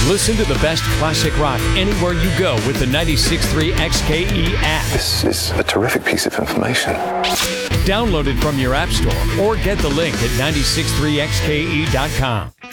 Listen to the best classic rock anywhere you go with the 96.3 XKE app. This is a terrific piece of information. Download it from your app store or get the link at 963xke.com.